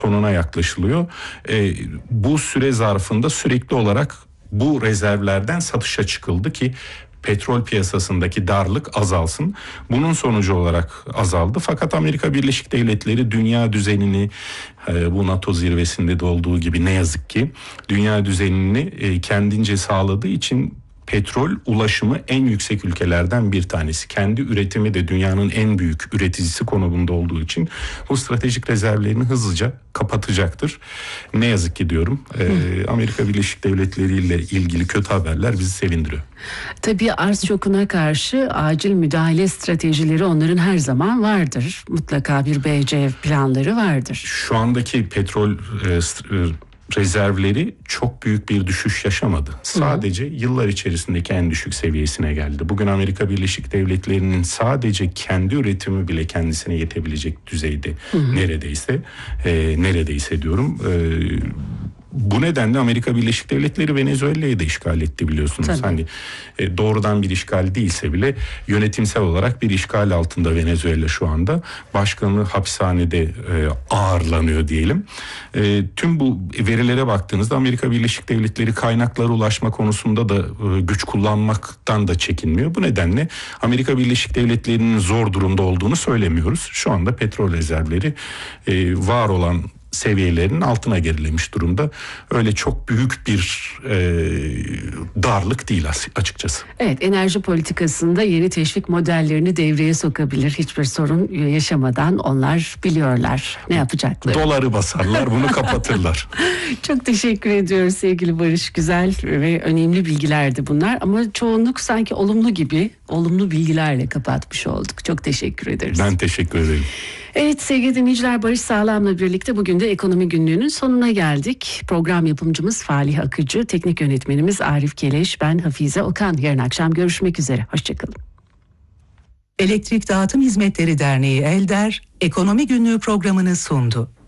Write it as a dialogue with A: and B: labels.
A: sonuna yaklaşılıyor. Bu süre zarfında sürekli olarak bu rezervlerden satışa çıkıldı ki petrol piyasasındaki darlık azalsın. Bunun sonucu olarak azaldı. Fakat Amerika Birleşik Devletleri dünya düzenini, bu NATO zirvesinde de olduğu gibi ne yazık ki dünya düzenini kendince sağladığı için petrol ulaşımı en yüksek ülkelerden bir tanesi. Kendi üretimi de dünyanın en büyük üreticisi konumunda olduğu için bu stratejik rezervlerini hızlıca kapatacaktır. Ne yazık ki diyorum. Amerika Birleşik Devletleri ile ilgili kötü haberler bizi sevindiriyor.
B: Tabii arz şokuna karşı acil müdahale stratejileri onların her zaman vardır. Mutlaka bir BC planları vardır.
A: Şu andaki petrol rezervleri çok büyük bir düşüş yaşamadı. Sadece yıllar içerisindeki en düşük seviyesine geldi. Bugün Amerika Birleşik Devletleri'nin sadece kendi üretimi bile kendisine yetebilecek düzeyde neredeyse diyorum. Bu nedenle Amerika Birleşik Devletleri Venezuela'yı da işgal etti biliyorsunuz.
B: Tabii.
A: Hani doğrudan bir işgal değilse bile yönetimsel olarak bir işgal altında Venezuela şu anda. Başkanı hapishanede ağırlanıyor diyelim. Tüm bu verilere baktığınızda Amerika Birleşik Devletleri kaynaklara ulaşma konusunda da güç kullanmaktan da çekinmiyor. Bu nedenle Amerika Birleşik Devletleri'nin zor durumda olduğunu söylemiyoruz. Şu anda petrol rezervleri var olan seviyelerinin altına gerilemiş durumda. Öyle çok büyük bir darlık değil açıkçası.
B: Evet, enerji politikasında yeni teşvik modellerini devreye sokabilir. Hiçbir sorun yaşamadan onlar biliyorlar ne yapacaklarını.
A: Doları basarlar, bunu kapatırlar.
B: Çok teşekkür ediyoruz sevgili Barış. Güzel ve önemli bilgilerdi bunlar ama çoğunluk sanki olumlu bilgilerle kapatmış olduk. Çok teşekkür ederiz.
A: Ben teşekkür ederim.
B: Evet sevgili dinleyiciler, Barış Sağlam'la birlikte bugün de Ekonomi Günlüğü'nün sonuna geldik. Program yapımcımız Falih Akıcı, teknik yönetmenimiz Arif Keleş, ben Hafize Okan. Yarın akşam görüşmek üzere. Hoşçakalın.
C: Elektrik Dağıtım Hizmetleri Derneği ELDER, Ekonomi Günlüğü programını sundu.